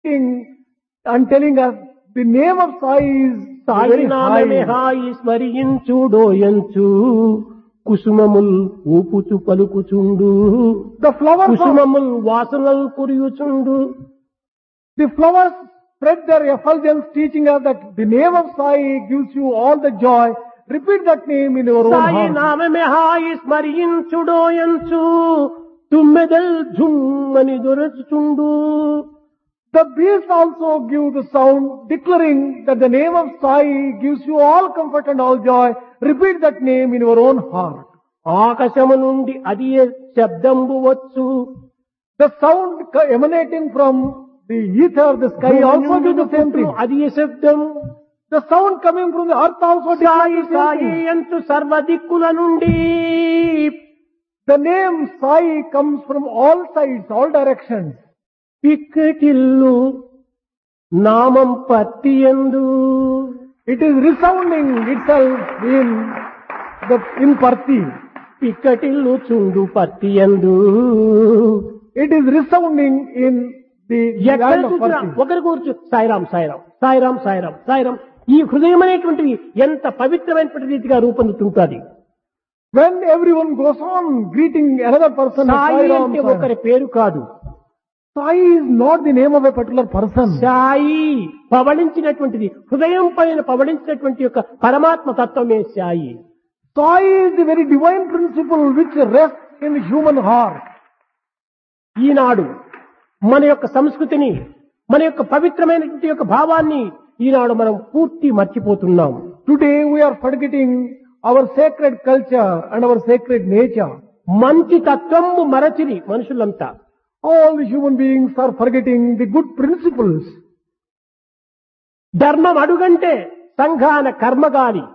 and telling us the name of Sai is Sai very నామమే high. Hi స్మరించుడోయంచు కుసుమముల్ ఊపుచు పలుకుచుండు The flowers, కుసుమముల్ వాసనలు కురియుచుండు. the flowers spread their effulgence, teaching us that the name of Sai gives you all the joy. Repeat that name in your own Sai heart. నామమే హాయి స్మరించుడోయంచు తుమ్మెదల్ ఝుమ్మని దొరచుచుండు. The bees also give the sound, declaring that the name of Sai gives you all comfort and all joy. Repeat that name in your own heart. ఆకాశము నుండి అది శబ్దంబు వచ్చు. The sound emanating from the ether, the sky also gives the same thing. అది శబ్దం. The sound coming from the earth also Sai declares the same Sai thing. అంటూ సర్వ దిక్కుల నుండి The name Sai comes from all sides, all directions. పిక్కటిల్లు నామం పత్తియందు. It is resounding itself in Parthi. పిక్కటిల్లు Chundu పత్తియందు. It is resounding in the ఎక్కడ land of చూసినా Parthi. ఒకరి కూర్చు సాయిరాం సాయిరాం సాయిరాం సాయిరాం సాయిరాం. ఈ హృదయం అనేటువంటిది ఎంత పవిత్రమైనటువంటి రీతిగా రూపొందుతుంటుంది. When everyone goes on greeting another person, Sai Sai Ram, అంటే Sai Ram. ఒకరి పేరు కాదు. Sai is not the name of a particular person. Sai పవళించినటువంటిది, హృదయం పైన పవళించినటువంటి యొక్క పరమాత్మ తత్వమే Sai. Sai is the very divine principle which rests in the human heart. ఈనాడు మన యొక్క సంస్కృతిని, మన యొక్క పవిత్రమైనటువంటి యొక్క భావాన్ని ఈనాడు మనం పూర్తి మర్చిపోతున్నాం. Today we are forgetting our sacred culture and our sacred nature. మంచి తత్వము మరచిని మనుషులంతా. All the human beings are forgetting the good principles. ధర్మం అడుగంటే సంఘాన కర్మగాలి.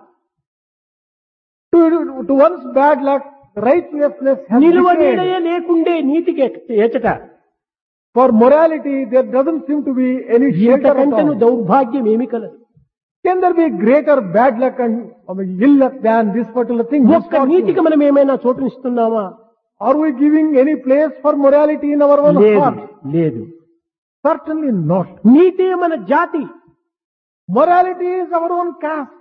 To one's bad luck, righteousness has నిలువ decayed. నీడయే లేకుండే నీతికి ఏచట. For morality, there doesn't seem to be any shelter at ఇంతకంటను all. దౌర్భాగ్యం ఏమి కలదు. Can there be greater bad luck and ill luck than this particular thing? ఒక్క నీతికి మనం ఏమైనా చోటునిస్తున్నామా? Are we giving any place for morality in our own లేదు heart? లేదు. Certainly not. నీతే మన జాతి. Morality is our own caste.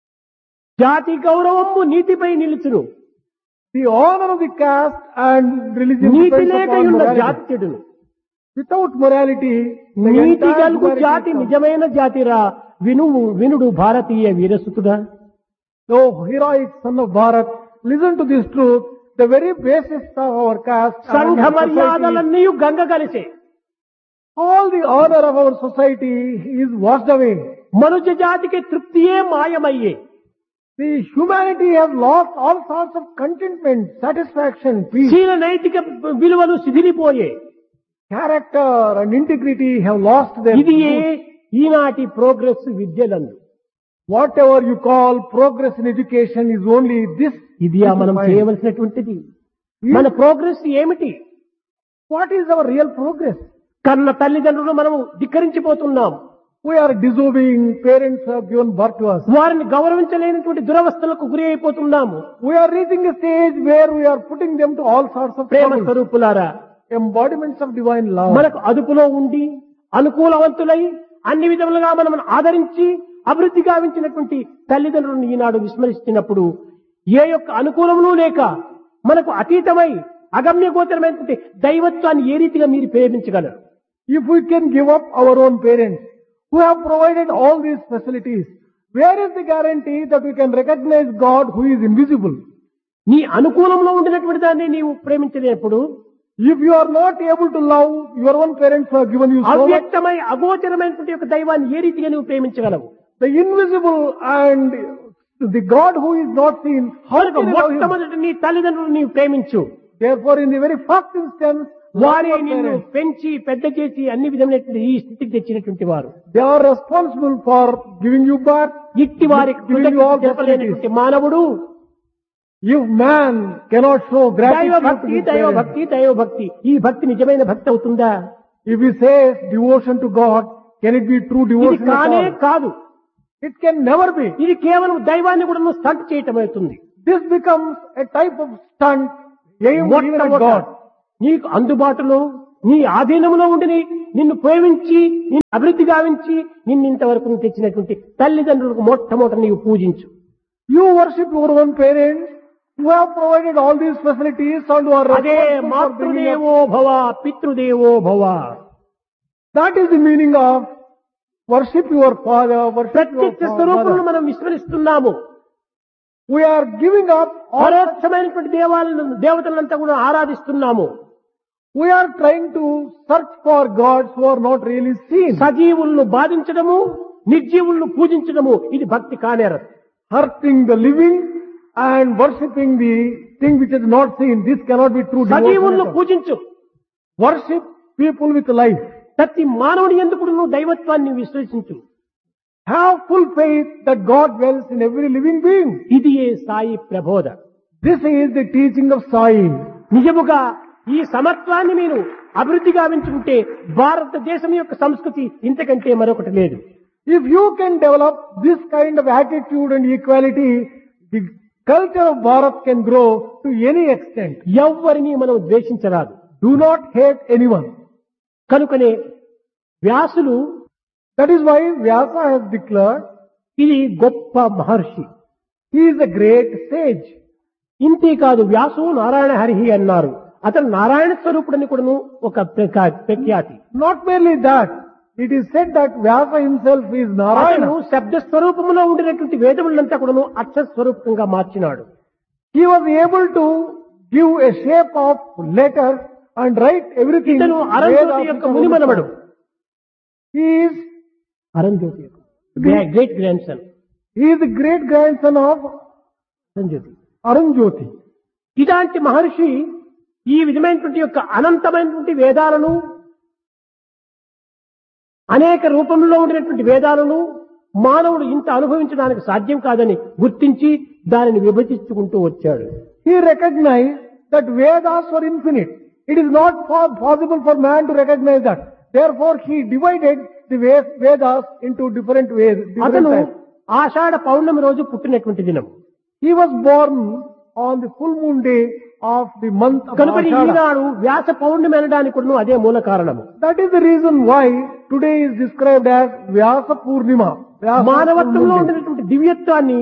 జాతి గౌరవము నీతిపై నిలుచును. The honor of the caste and religion NITI depends లేక upon ఉన్న morality. జాతి చెడును. Without morality, the NITI entire గలుగు humanity జాతి is- నిజమైన జాతిరా. వినుడు భారతీయ వీరసుతుడా. Oh, heroic son of Bharat, listen to this truth. The very basis of our caste and సంఘ our society, మర్యాదలన్నీ Ganga కలిసే. all the honor of our society is washed away. మనుజ జాతికి తృప్తియే మాయమయ్యే. The humanity has lost all sorts of contentment, satisfaction, peace. శీల నైతిక విలువలు శిథిలిపోయే. Character and integrity have lost their ఇది roots. ఈనాటి progress విద్యలందు. Whatever you call progress in education is only this. ఇది మనం This is చేయవలసినటువంటిది. మన progress ఏమిటి? What is our real progress? కన్న తల్లిదండ్రులు మనము ధిక్కరించిపోతున్నాం. We are disobeying parents who have given birth to us. వారిని గౌరవించలేనటువంటి దురవస్థలకు గురి అయిపోతున్నాము. We are reaching a stage where we are putting them to all sorts of Prema troubles. స్వరూపులారా, Embodiments of divine love. మనకు అదుపులో ఉండి అనుకూలవంతులై అన్ని విధములుగా మనం ఆదరించి అభివృద్ధి గావించినటువంటి తల్లిదండ్రులను ఈనాడు విస్మరిస్తున్నప్పుడు ఏ యొక్క అనుకూలమును లేక మనకు అతీతమై అగమ్య గోచరమైనటువంటి దైవత్వాన్ని ఏ రీతిగా మీరు ప్రేమించగలరు? If we can give up our own parents who have provided all these facilities, where is the guarantee that we can recognize God who is invisible? నీ అనుకూలంలో ఉండినటువంటి దాన్ని నీవు ప్రేమించలేనప్పుడు, If you are not able to love your own parents who have given you so much, అవ్యక్తమై అగోచరమైనటువంటి యొక్క దైవాన్ని ఏ రీతిగా నువ్వు ప్రేమించగలవు? the invisible and the God who is not seen, how కనుక can you love him? మొట్టమొదటి నీ తల్లిదండ్రులు నీవు ప్రేమించు. Therefore, in the very first instance, వారే love your నిన్ను parents. పెంచి పెద్ద చేసి అన్ని విధమైనటువంటి ఈ స్థితికి తెచ్చినటువంటి వారు. They are responsible for giving you birth. ఇట్టి వారికి Giving you all చెప్పలేనటువంటి మానవుడు If man cannot show gratitude to దైవభక్తి his parents, దైవభక్తి దైవభక్తి, ఈ భక్తి నిజమైన భక్తి అవుతుందా? if he says devotion to God, can it be true ఇది devotion at కానే all? కాదు. It can never be. ఇది కేవలం దైవాన్ని కూడా నువ్వు స్టంట్ చేయటం అవుతుంది. This becomes a type of stunt aimed even at మొట్టమొదట God. నీకు అందుబాటులో నీ ఆధీనంలో ఉండి నిన్ను ప్రేమించి నిన్ను అభివృద్ధి గావించి నిన్ను ఇంతవరకు తెచ్చినటువంటి తల్లిదండ్రులకు మొట్టమొదట నీవు పూజించు. You worship your own parents who have provided all these facilities and who are అదే responsible for bringing up. మాతృదేవో భవ పితృదేవో భవ. That is the meaning of worship your father, worship your ప్రత్యక్ష స్వరూపులను mother. మనం విస్మరిస్తున్నాము. We are giving up all. పరోక్షమైనటువంటి దేవతలంతా కూడా ఆరాధిస్తున్నాము. We are trying to search for gods who are not really seen. సజీవులను బాధించడము నిర్జీవులను పూజించడము ఇది భక్తి కానేరదు. Hurting the living and worshipping the thing which is not seen. This cannot be true సజీవులను devotion. పూజించు. Worship people with life. ప్రతి మానవుని ఎందుకు నువ్వు దైవత్వాన్ని విశ్వసించు. Have full faith that God dwells in every living being. ఇది ఏ సాయి ప్రబోధ. This is the teaching of Sai. నిజముగా ఈ సమత్వాన్ని మీరు అభివృద్ధి గావించుకుంటే భారతదేశం యొక్క సంస్కృతి ఇంతకంటే మరొకటి లేదు. If you can develop this kind of attitude and equality, the culture of Bharat can grow to any extent. ఎవ్వరిని మనం ద్వేషించరాదు. Do not hate anyone. కనుకనే వ్యాసులు That is why Vyasa has declared ఇది గొప్ప మహర్షి. he is a great sage. ఇంతే కాదు వ్యాసు నారాయణ హరిహి అన్నారు. అతను నారాయణ స్వరూపుడని కూడాను ఒక ప్రఖ్యాతి. Not merely that, it is said that Vyasa himself is అతను Narayana. శబ్ద స్వరూపంలో ఉండినటువంటి వేదములంతా కూడాను అక్షర స్వరూపంగా మార్చినాడు. He was able to give a shape of letters and write everything. ఇతను అరంజ్యోతి యొక్క మునిమనవడు. He is అరంజ్యోతి యొక్క great grand son. he is the great grandson of అరంజ్యోతి. Aranjoti. ఇలాంటి మహర్షి ఈ విధమైనటువంటి యొక్క అనంతమైనటువంటి వేదాలను అనేక రూపంలో ఉండినటువంటి వేదాలను మానవుడు ఇంత అనుభవించడానికి సాధ్యం కాదని గుర్తించి దానిని విభజించుకుంటూ వచ్చాడు. He recognized that Vedas were infinite. It is not possible for man to recognize that. Therefore, he divided the Vedas into different ways. అతను ఆషాఢ పౌర్ణమి రోజు పుట్టినటువంటి దినం. He was born on the full moon day of the month of కనుక Ashada. ఈనాడు వ్యాస పౌర్ణమి అనడానికి కూడా అదే మూల కారణము. That is the reason why today is described as Vyasa Purnima. Vyasa మానవత్వంలో full moon day. ఉండినటువంటి దివ్యత్వాన్ని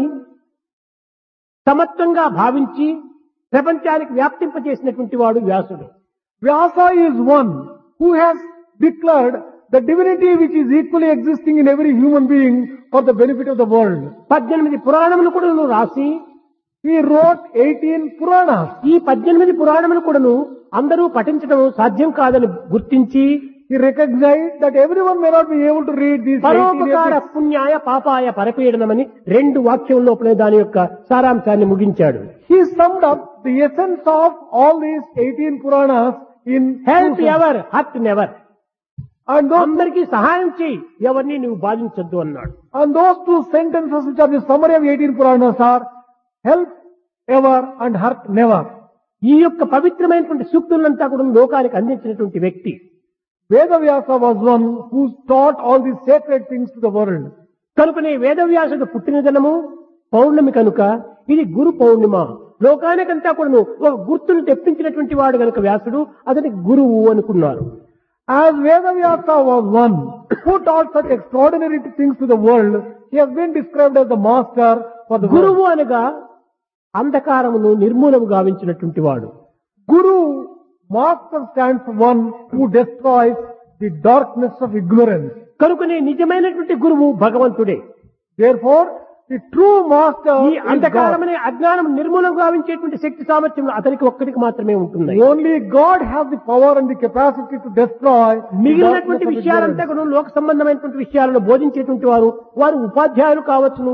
సమత్వంగా భావించి ప్రపంచానికి వ్యాప్తింపజేసినటువంటి వాడు వ్యాసుడు. Vyasa is one who has declared the divinity which is equally existing in every human being for the benefit of the world. 18 పురాణములు కూడాను రాసి He wrote 18 Puranas. ఈ 18 పురాణములు కూడాను అందరూ పఠించడం సాధ్యం కాదని గుర్తించి He recognized that everyone may not be able to read these 18 పరోపకార epics. పుణ్యాయ పాపాయ పరపీడనమని 2 వాక్యం లోపలే దాని యొక్క సారాంశాన్ని ముగించాడు. He summed up the essence of all these 18 Puranas in help two sentences. Ever hurt never. And అందరికీ సహాయం చేయి ఎవరిని నువ్వు బాధించొద్దు అన్నాడు. those two sentences which are the summary of 18 Puranas are help ever and hurt never. ఈ యొక్క పవిత్రమైనటువంటి సూక్తులంతా కూడా లోకానికి అందించినటువంటి వ్యక్తి. Vedavyasa was one who taught all these sacred things to the world. కనుకనే వేదవ్యాసుడు పుట్టిన దినము పౌర్ణమి కనుక ఇది గురు పౌర్ణిమ. లోకానికంతా కూడాను ఒక గుర్తును తెప్పించినటువంటి వాడు కనుక వ్యాసుడు అతనికి గురువు అనుకున్నారు. As Vedavyasa was one who taught such extraordinary things to the world, he has been described as the master for the world. గురువు అనగా అంధకారమును నిర్మూలము గావించినటువంటి వాడు. Guru, master stands for one who destroys the darkness of ignorance. కనుకనే నిజమైనటువంటి గురువు భగవంతుడే. Therefore, the true master ఈ is God. అంధకారమనే అజ్ఞానం నిర్మూలన గావించేటువంటి శక్తి సామర్థ్యం అతనికి ఒక్కడికి మాత్రమే ఉంటుంది. Only God has the power and the capacity to destroy the మిగిలినటువంటి darkness of విషయాలంతా ignorance. కూడా లోక సంబంధమైనటువంటి విషయాలను బోధించేటువంటి వారు ఉపాధ్యాయులు కావచ్చును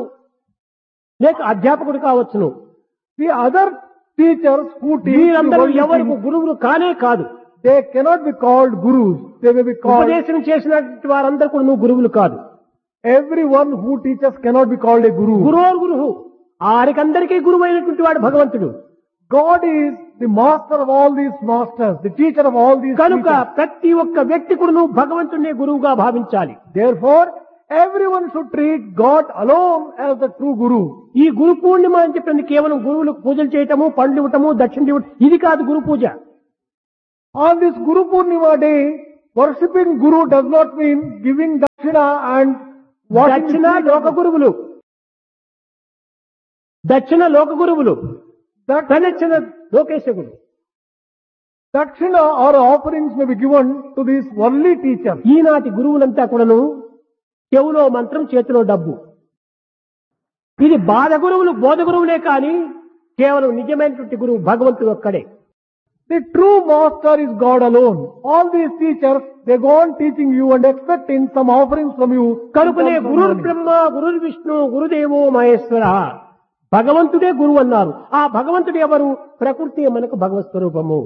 లేక అధ్యాపకుడు కావచ్చును. The other teachers who teach the వీరందరూ worldly ఎవరికి things, గురువులు కానే కాదు. they cannot be called gurus. They may be called, ఉపదేశం చేసినటువంటి వారందరూ కూడా నువ్వు గురువులు కాదు. everyone who teaches cannot be called a guru. గురువు గురువు ఆరికందరికీ గురువు అయినటువంటి వాడు భగవంతుడు. God is the master of all these masters, the teacher of all these కనుక teachers. ప్రతి ఒక్క వ్యక్తి కూడా నువ్వు భగవంతుడినే గురువుగా భావించాలి. Therefore, everyone should treat God alone as the true guru. ఈ గురు పూర్ణిమ అని చెప్పింది కేవలం గురువులకు పూజలు చేయటము పండ్లు ఇవ్వటము దక్షిణ ఇవ్వటం ఇది కాదు గురు పూజ. On this Guru Purnima day, worshipping Guru does not mean giving dakshina and washing the దక్షిణ feet లోక of గురువులు, దక్షిణ లోక గురువులు, ప్రదక్షిణ లోకేశ గురు. dakshina or offerings may be given to these worldly teachers. ఈనాటి గురువులంతా కూడాను చెవులో మంత్రం, చేతిలో డబ్బు. ఇది బాధ గురువులు, బోధ గురువులే కానీ కేవలం నిజమైనటువంటి గురువు భగవంతుడు ఒక్కడే. The true master is God alone. All these teachers, they go on teaching you and expecting some offerings from you. కనుకనే in terms of గురుర్ money. బ్రహ్మ, గురుర్ విష్ణు, గురుదేవో మహేశ్వర. భగవంతుడే గురువు అన్నారు. ఆ భగవంతుడు ఎవరు? ప్రకృతి మనకు భగవత్ స్వరూపము.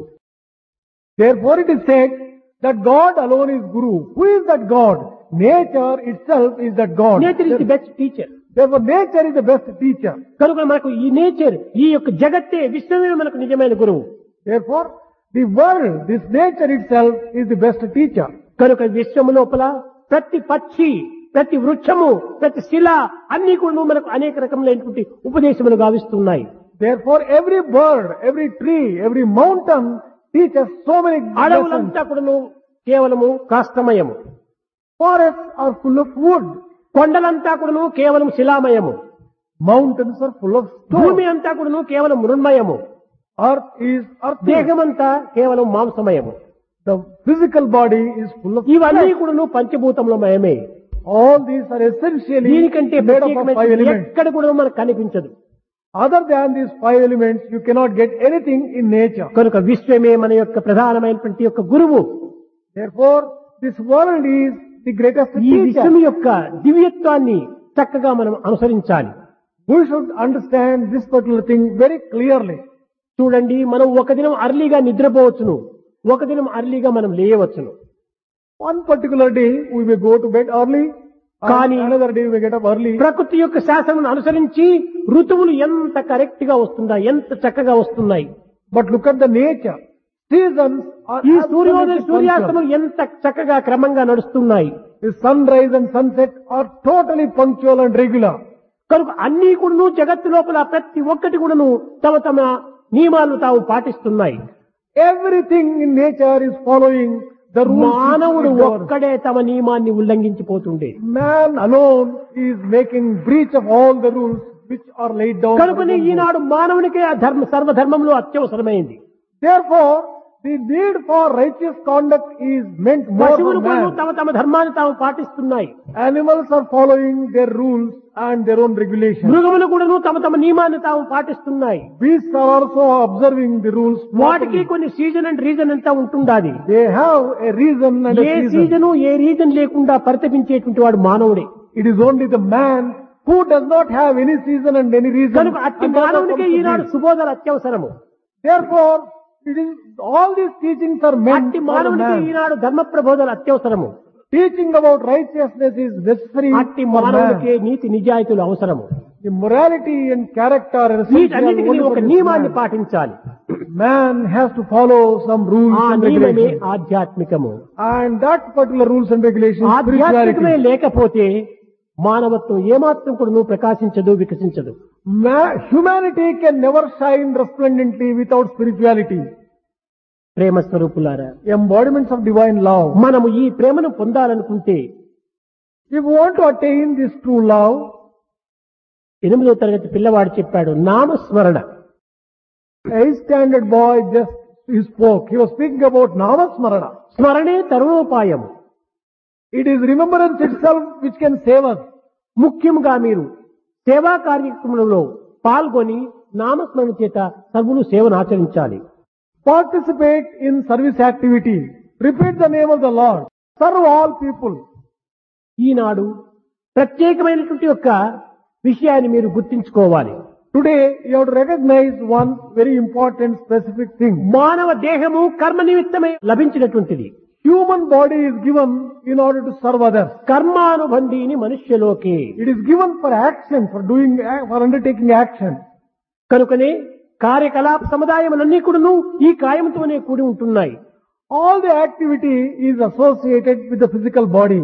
Therefore it is said that God alone is Guru. Who is that God? Nature itself is that God. Nature is the best teacher. Therefore nature is the best teacher. కనుక మనకు ఈ నేచర్, ఈ యొక్క జగత్తే, విశ్వమే మనకు నిజమైన గురువు. Therefore the world, this nature itself is the best teacher. కనుక విశ్వము లోపల ప్రతి పక్షి, ప్రతి వృక్షము, ప్రతి శిల అన్ని కూడా మనకు అనేక రకములైనటువంటి ఉపదేశములు గావిస్తున్నాయి. Therefore every bird, every tree, every mountain teaches so many lessons. అడవులంతా కూడాను కేవలము కాష్టమయము. Forests are full of wood. కొండలంతా కూడాను కేవలం శిలామయము. Mountains are full of భూమి stone. అంతా కూడాను కేవలం మృణ్మయము. Earth is earthy. దేహమంతా కేవలం మాంసమయము. The physical body is full of ఇవన్నీ flesh. కూడాను పంచభూతములమయమే. All these are essentially దీనికంటే made up of five ప్రత్యేకమైన elements. ఎక్కడ కూడా మనకు కనిపించదు. Other than these five elements, you cannot get anything in nature. కనుక విశ్వమే మన యొక్క ప్రధానమైనటువంటి యొక్క గురువు. Therefore, this world is the greatest ఈ విశ్వం teacher. యొక్క దివ్యత్వాన్ని చక్కగా మనం అనుసరించాలి. We should understand this particular thing very clearly. చూడండి, మనం ఒక దినం అర్లీగా నిద్రపోవచ్చును, ఒక దినం అర్లీగా మనం లేయవచ్చును. One particular day, we may go to bed early, and కానీ another day we may get up early. ప్రకృతి యొక్క శాసనం అనుసరించి ఋతువులు ఎంత కరెక్ట్ గా వస్తున్నాయి, ఎంత చక్కగా వస్తున్నాయి. But look at the nature. Seasons are ఈ సూర్యోదయ absolutely సూర్యాస్తమం punctual. ఎంత చక్కగా క్రమంగా నడుస్తున్నాయి. The sunrise and sunset are totally punctual and regular. కనుక అన్ని కూడాను జగత్తు లోపల ప్రతి ఒక్కటి కూడాను తమ తమ నియమాలను తాము పాటిస్తున్నాయి. Everything in nature is following the rules. మానవుడు which it governs. ఒక్కడే తమ నియమాన్ని ఉల్లంఘించిపోతుండే. Man alone is making breach of all the rules which are laid down. for కనుకనే the ఈనాడు మానవునికే ఆ సర్వధర్మంలో అత్యవసరమైంది. Therefore, the need for righteous conduct is meant more పశువులు for కూడా man. తమ తమ ధర్మాన్ని తాము పాటిస్తున్నాయి. Animals are following their rules and their own regulations. మృగములు కూడా తమ తమ నియమాన్ని తాము పాటిస్తున్నాయి. Beasts are also observing the rules. వాటికి properly. కొన్ని సీజన్ అండ్ రీజన్ అంతా ఉంటుండాది. They have a reason and a A season. Season A reason లేకుండా పరితపించేటువంటి వాడు మానవుడే. It is only the man who does not have any season and any reason. కనుక అట్టి and therefore మానవునికే comes to Eenadu this. సుబోధలు అత్యవసరము. Therefore, it is all these teachings are meant అట్టి for the మానవునికి man. ఈనాడు ధర్మ ప్రబోధలు అత్యవసరము. Teaching about righteousness is necessary అట్టి for మానవునికే man. నీతి నిజాయితీలు అవసరము. The morality and character are essential వీటన్నిటికీ only ఒక for this నియమాన్ని man. పాటించాలి. Man has to follow some rules ఆ and నియమమే regulations. ఆధ్యాత్మికము. And that particular rules and regulations is ఆధ్యాత్మికమే spirituality. లేకపోతే మానవత్వం ఏమాత్రం కూడా నువ్వు ప్రకాశించదు, వికసించదు. Humanity can never shine resplendently without spirituality. ప్రేమ స్వరూపులారా, Embodiments of divine love. మనము ఈ ప్రేమను పొందాలనుకుంటే If we want to attain this true love, 8వ తరగతి పిల్లవాడు చెప్పాడు, నామస్మరణ. a standard boy just he spoke. He was speaking about Namasmarana. స్మరణే తరుణోపాయం. It is remembrance itself which can save us. ముఖ్యంగా మీరు సేవా కార్యక్రమంలో పాల్గొని నామస్మరణ చేత సర్వులు సేవను ఆచరించాలి. Participate in service activity. Repeat the name of the Lord. Serve all people. ఈనాడు ప్రత్యేకమైనటువంటి యొక్క విషయాన్ని మీరు గుర్తించుకోవాలి. Today, you have to recognize one very important specific thing. మానవ దేహము కర్మ నిమిత్తమై లభించినటువంటిది. Human body is given in order to serve others. కర్మానుబంధీని మనుష్యలోకే. It is given for action, for undertaking action. కనుకనే కార్యకలాప సముదాయములన్నీ కూడాను ఈ కాయంతోనే కూడి ఉంటున్నాయి. All the activity is associated with the physical body.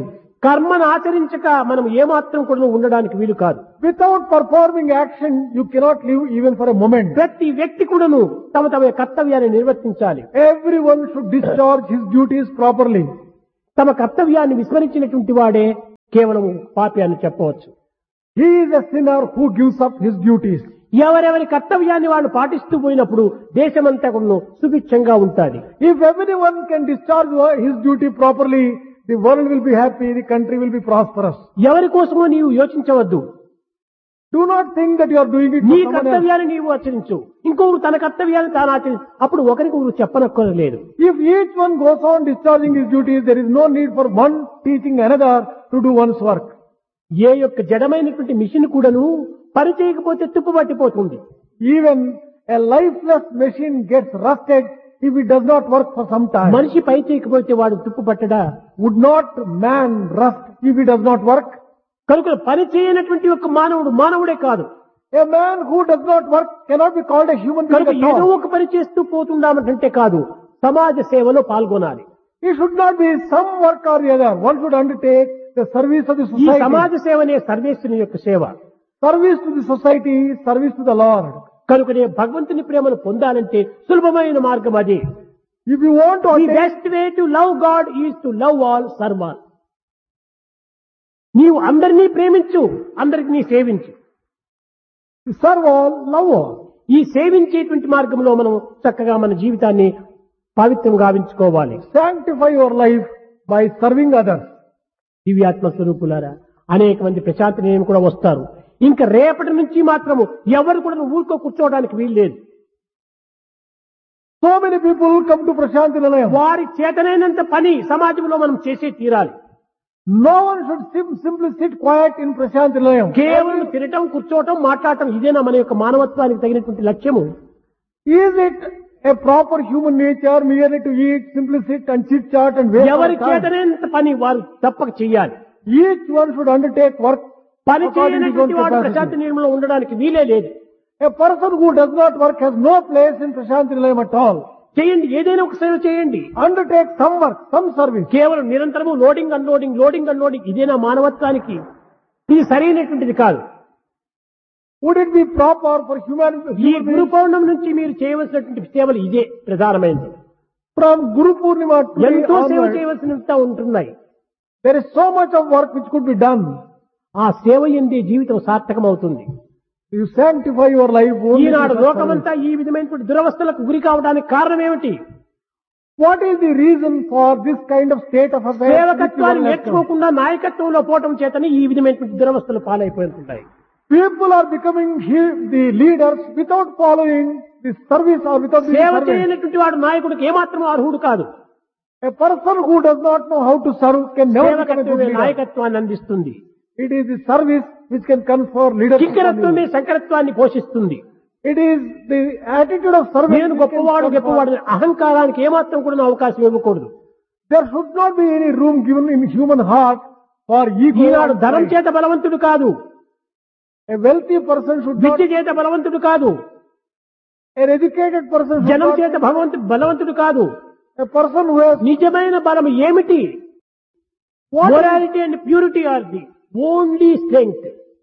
కర్మను ఆచరించక మనం ఏమాత్రం కూడా ఉండడానికి వీలు కాదు. Without performing action, you cannot live even for a moment. ప్రతి వ్యక్తి కూడాను తమ తమ కర్తవ్యాన్ని నిర్వర్తించాలి. Everyone should discharge his duties properly. తమ కర్తవ్యాన్ని విస్మరించినటువంటి వాడే కేవలం పాపి అని చెప్పవచ్చు. He is a sinner who gives up his duties. ఎవరెవరి కర్తవ్యాన్ని వాళ్ళు పాటిస్తూ పోయినప్పుడు దేశమంతా కూడా సుభిక్షంగా ఉంటుంది. If everyone can discharge his duty properly, the world will be happy, the country will be prosperous. ఎవరి కోసమో నీవు యోచించవద్దు. Do not think that you are doing it నీ for someone else. కర్తవ్యాన్ని నీవు ఆచరించు, ఇంకొకరు తన కర్తవ్యాన్ని తాను ఆచరించు. అప్పుడు ఒకరికి ఒకరు చెప్పనక్కర్లేదు. If each one goes on discharging his duties, there is no need for one teaching another to do one's work. ఏ యొక్క జడమైనటువంటి మిషన్ కూడాను పని చేయకపోతే తుప్పు పట్టిపోతుంది. Even a lifeless machine gets rusted if it does not work for some time. మనిషి పని చేయకపోతే వాడు తుప్పు పట్టడా? Would not man rust if he does not work? కనుక పని చేయనటువంటి ఒక మానవుడు మానవుడే కాదు. A man who does not work cannot be called a human being కనుక at ఏదో all. ఒక పని చేస్తూ పోతుందామంటే కాదు, సమాజ సేవలో పాల్గొనాలి. It should not be some work or the other. One should undertake the service of the ఈ society. సమాజ సేవనే సర్వేశ్వరుని యొక్క సేవ. Service to the society, service to the Lord. కనుకనే భగవంతుని ప్రేమను పొందాలంటే సులభమైన మార్గం అది. If you want to the attain, best way to love God is to love all, serve all. నీవు అందరినీ ప్రేమించు, అందరికి నీ సేవించు. serve all, love all. ఈ సేవించేటువంటి మార్గంలో మనం చక్కగా మన జీవితాన్ని పవిత్రం గావించుకోవాలి. Sanctify your life by serving others. దివ్యాత్మ స్వరూపులారా, అనేక మంది ప్రశాంతి నిలయం కూడా వస్తారు. ఇంకా రేపటి నుంచి మాత్రము ఎవరు కూడా ఊరుకో కూర్చోవడానికి వీలు లేదు. So many people come to Prashanti Nilayam. వారి చేతనైనంత పని సమాజంలో మనం చేసే తీరాలి. No one should simply sit quiet in Prashanti Nilayam. కేవలం తినటం, కూర్చోవటం, మాట్లాడటం ఇదేనా మన యొక్క మానవత్వానికి తగినటువంటి లక్ష్యము? Is it a proper human nature merely to eat, simply sit and chit chat and waste ఎవరి our time? చేతనైనంత పని వారు తప్పక చెయ్యాలి. Each one should undertake work పని according to his own చేయనటువంటి వాడు capacity. ప్రశాంతి నిలయంలో ఉండడానికి వీలే లేదు. A person who does not work has no place in Prashanti Nilayam at all. చేయండి, ఏదైనా ఒక సేవ చేయండి. Undertake some work, some service. కేవలం నిరంతరము లోడింగ్ అన్లోడింగ్ ఇదేనా మానవత్వానికి? ఇది సరైనటువంటిది కాదు. Would it be proper for ఈ humanity? గురు పౌర్ణమి నుంచి మీరు చేయవలసినటువంటి సేవలు ఇదే ప్రధానమైనది. From Guru Purnima today ఎంతో సేవ onward, చేయవలసినంత ఉంటున్నాయి. there is so much of work which could be done. ఆ సేవ ఎందే జీవితం సార్థకమవుతుంది. You sanctify your life only. Eenadu through such లోకమంతా ఈ విధమైనటువంటి దురవస్థలకు గురి కావడానికి కారణం ఏమిటి? service. What is the reason for this kind of state of affairs? సేవకత్వాన్ని నేర్చుకోకుండా నాయకత్వంలో పోవటం చేతని ఈ విధమైనటువంటి దురవస్థలు పాలైపోతుంటాయి. People are becoming the leaders without following the service or without the సేవ service. చేయనటువంటి వాడు నాయకుడికి ఏమాత్రం అర్హుడు కాదు. A person who does not know how to serve can never become a good సేవకత్వమే leader. నాయకత్వాన్ని అందిస్తుంది. It is the service which can confer leadership. on కింకరత్వమే you. శంకరత్వాన్ని పోషిస్తుంది. It is the attitude of service. నేను which can గొప్పవాడు confer- అహంకారానికి ఏమాత్రం కూడా అవకాశం ఇవ్వకూడదు. There should not be any room given in human heart for ego. Eenadu and ధనం pride. చేత బలవంతుడు కాదు, A wealthy person should not. విద్య చేత బలవంతుడు కాదు, An educated person should జనం not. చేత బలవంతుడు కాదు. A person who has నిజమైన బలం ఏమిటి? what is- morality and purity are the only strength.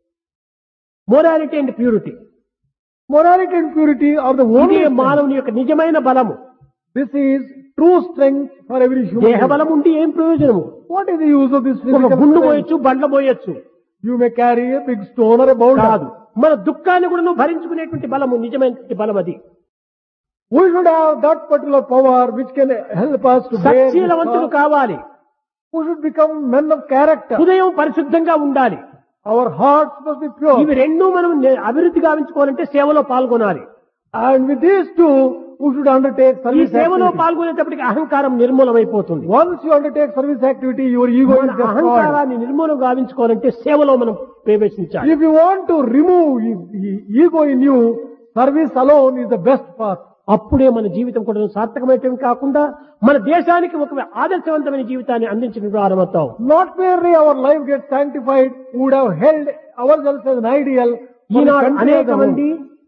Morality and purity morality and purity are the ఇదే only strength. మానవుని యొక్క నిజమైన బలము. This is true strength for every human దేహ being. బలం ఉండి ఏం ప్రయోజనము? What is the use of this ఒక physical గుండు strength? పోయొచ్చు, Bandla పోయొచ్చు You may carry a big stone or a boulder. కాదు. మన దుఃఖాన్ని కూడా నువ్వు భరించుకునేటువంటి బలము నిజమైనటువంటి బలం అది. We should have that particular power which can help us to bear this సత్శీలవంతులు power. కావాలి. We should become men of character. హృదయం పరిశుద్ధంగా ఉండాలి. Our hearts must be pure. ఇవి రెండూ మనం అభివృద్ధి గావించుకోవాలంటే సేవలో పాల్గొనాలి. And with these two, we should undertake ఈ service సేవలో activity. పాల్గొనేటప్పటికి అహంకారం నిర్మూలమైపోతుంది. Once you undertake service activity, your ego మన is destroyed. అహంకారాన్ని నిర్మూలం గావించుకోవాలంటే సేవలో మనం ప్రవేశించాలి. If you want to remove ego in you, service alone is the best path. అప్పుడే మన జీవితం కూడా సార్థకమైనవి కాకుండా మన దేశానికి ఒక ఆదర్శవంతమైన జీవితాన్ని అందించిన ప్రారంభమవుతాం. Not merely our life gets sanctified, we would have held ourselves as an ideal. for the Eenadu country అనేక as a whole. మంది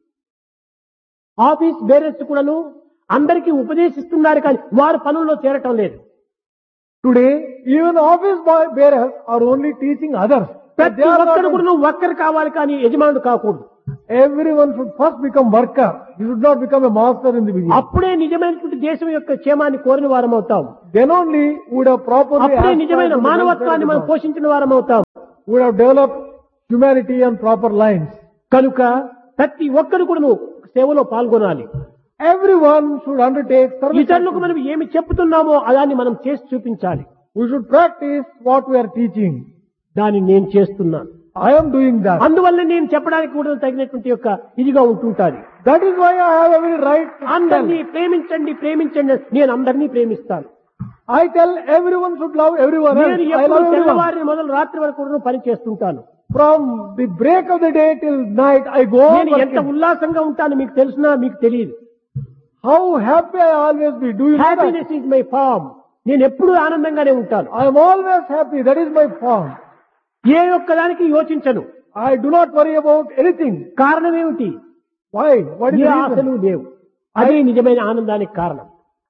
ఆఫీస్ బేరర్స్ కూడాను అందరికీ ఉపదేశిస్తున్నారు కానీ వారు పనుల్లో చేరటం లేదు. Today, even office bearers are only teaching others. But ప్రతి they are ఒక్కరు not, కూడా నువ్వు వర్కర్ కావాలి కానీ యజమానుడు కాకూడదు. everyone should first become worker. You should not become a master in the beginning. అప్పుడే నిజమైనటువంటి దేశం యొక్క క్షేమాన్ని కోరిన వారం అవుతాం. Then only would have properly అప్పుడే aspired నిజమైన to the మానవత్వాన్ని మనం welfare of the పోషించిన వారం అవుతాం. world. Would have developed humanity on proper lines. కనుక ప్రతి ఒక్కరు కూడా నువ్వు సేవలో పాల్గొనాలి. Everyone should undertake service. ఇతరులకు మనం ఏమి చెప్తున్నామో అదాన్ని మనం చేసి చూపించాలి. We should practice what we are teaching. దాన్ని నేను చేస్తున్నాను. I am doing that. అందువల్ల నేను చెప్పడానికి కూడా తగినటువంటి యొక్క ఇదిగా ఉంటుంటాది. That is why I have every right to tell. అందరినీ ప్రేమించండి ప్రేమించండి, నేను అందరినీ ప్రేమిస్తాను. I tell everyone should love everyone else. నేను I ఎప్పుడు love everyone. తెల్లవారిని మొదలు రాత్రి వరకు కూడా పని చేస్తుంటాను. From the break of the day till night, I go on నేను ఎంత working. ఉల్లాసంగా ఉంటాను మీకు తెలుసునా మీకు తెలియదు. How happy I always be. Do you know that? Happiness is my farm. నేను ఎప్పుడు ఆనందంగానే ఉంటాను. I am always happy. That is my form. ఏ ఒక్కదానికి యోచించను. I do not worry about anything. కారణం ఏమిటి? Why? What is A the ఆశలు reason? లేవు. అదే నిజమైన ఆనందానికి కారణం.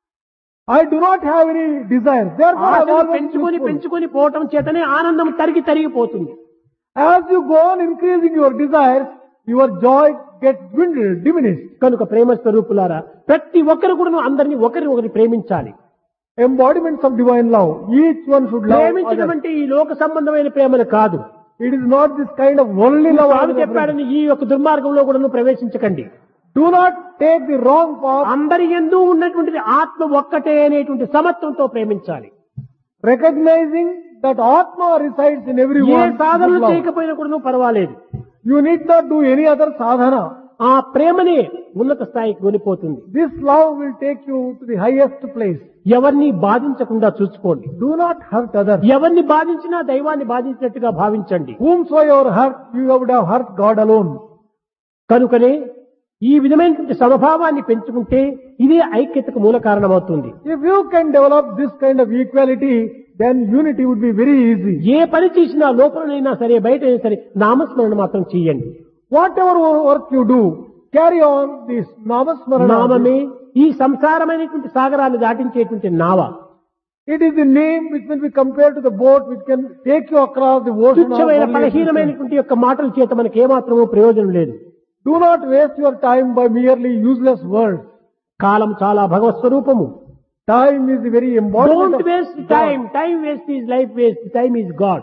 I do not have any desire. Therefore, I am ఆశలు always పెంచుకొని peaceful. పెంచుకొని పోవటం చేతనే ఆనందం తరిగిపోతుంది. As you go on increasing your desires, your joy gets dwindled, diminished. కనుక ప్రేమ స్వరూపులారా ప్రతి ఒక్కరు కూడా అందరినీ ఒకరిని ప్రేమించాలి. Embodiments of divine love. Each one should love ప్రేమించడం others. అంటే ఈ లోక సంబంధమైన ప్రేమను కాదు. It is not this kind of worldly love. స్వామి చెప్పాడని ఈ యొక్క దుర్మార్గంలో కూడా ప్రవేశించకండి. Do not take the wrong path. అందరి యందు ఉన్నటువంటిది ఆత్మ ఒక్కటే అనేటువంటి సమత్వంతో ప్రేమించాలి. Recognizing that Atma resides in A everyone. సాధనలు should love. చేయకపోయినా కూడా పర్వాలేదు. You need not do any other sadhana. ఆ ప్రేమనే ఉన్నత స్థాయికి కొనిపోతుంది. This love will take you to the highest place. ఎవరిని బాధించకుండా చూసుకోండి. Do not hurt others. ఎవరిని బాధించినా దైవాన్ని బాధించినట్టుగా భావించండి. Whomsoever hurt, you would have hurt God alone. కనుకనే ఈ విధమైనటువంటి సమభావాన్ని పెంచుకుంటే ఇదే ఐక్యతకు మూల కారణమవుతుంది. If you can develop this kind of equality, then unity would be very easy. ఏ పని చేసినా లోపలనైనా సరే బయటైనా సరే నామస్మరణ మాత్రం చేయండి. Whatever work you do, carry on this namasmarana. నామమే ఈ సంసారమైనటువంటి సాగరాన్ని దాటించేటువంటి నావ. It is the name which will be compared to the boat which can take you across the ocean. of తుచ్చమైన worldly existence. బలహీనమైనటువంటి యొక్క మాటల చేత మనకి ఏమాత్రమూ ప్రయోజనం లేదు. Do not waste your time by merely useless words. కాలం చాలా భగవత్ స్వరూపము. Time is the very embodiment don't of waste God. Time. Time waste is life waste. Time is God.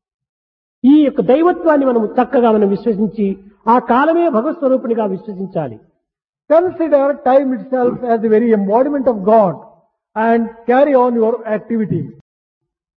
ఈ యొక్క దైవత్వాన్ని మనం చక్కగా మనం విశ్వసించి ఆ కాలమే భగవత్ స్వరూపునిగా విశ్వసించాలి. Consider time itself as the very embodiment of God and carry on your activity.